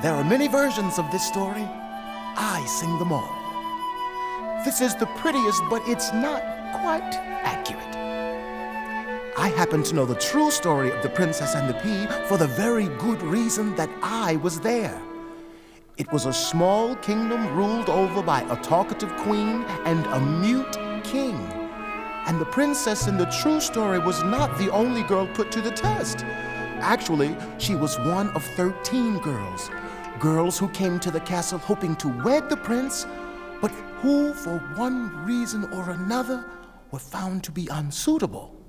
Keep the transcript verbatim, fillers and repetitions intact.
There are many versions of this story. I sing them all. This is the prettiest, but it's not quite accurate. I happen to know the true story of the Princess and the Pea for the very good reason that I was there. It was a small kingdom ruled over by a talkative queen and a mute king. And the princess in the true story was not the only girl put to the test. Actually, she was one of thirteen girls. Girls who came to the castle hoping to wed the prince, but who, for one reason or another, were found to be unsuitable.